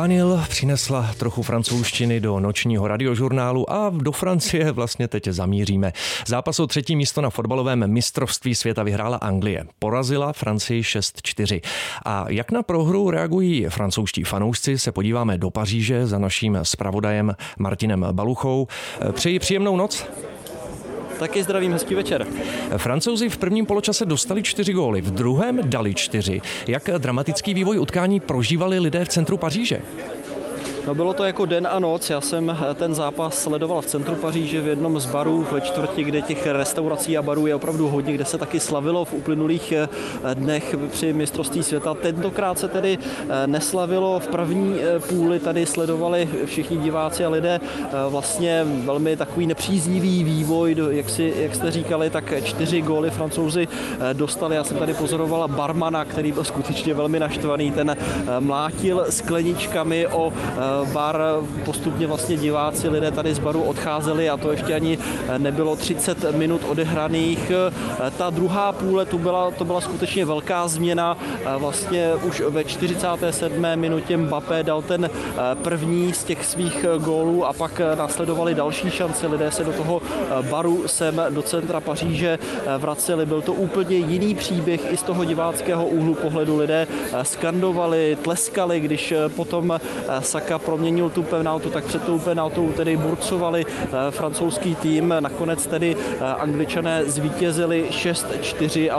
Vanil přinesla trochu francouzštiny do nočního radiožurnálu a do Francie vlastně teď zamíříme. Zápas o 3. místo na fotbalovém mistrovství světa vyhrála Anglie. Porazila Francii 6-4. A jak na prohru reagují francouzští fanoušci, se podíváme do Paříže za naším zpravodajem Martinem Baluchou. Přeji příjemnou noc. Taky zdravím, hezký večer. Francouzi v prvním poločase dostali 4 góly, v druhém dali 4. Jak dramatický vývoj utkání prožívali lidé v centru Paříže? No, bylo to jako den a noc. Já jsem ten zápas sledoval v centru Paříže v jednom z barů ve čtvrti, kde těch restaurací a barů je opravdu hodně, kde se taky slavilo v uplynulých dnech při mistrovství světa. Tentokrát se tedy neslavilo. V první půli tady sledovali všichni diváci a lidé vlastně velmi takový nepříznivý vývoj, jak jste říkali, tak 4 góly Francouzi dostali. Já jsem tady pozorovala barmana, který byl skutečně velmi naštvaný. Ten mlátil skleničkami o bar, postupně vlastně diváci, lidé tady z baru odcházeli a to ještě ani nebylo 30 minut odehraných. Ta druhá půle, to byla skutečně velká změna. Vlastně už ve 47. minutě Mbappé dal ten první z těch svých gólů a pak následovaly další šance. Lidé se do toho baru sem do centra Paříže vraceli. Byl to úplně jiný příběh i z toho diváckého úhlu pohledu. Lidé skandovali, tleskali, když potom Saka proměnil tu penaltu, tak před tou penaltou tedy burcovali francouzský tým. Nakonec tedy Angličané zvítězili 6-4.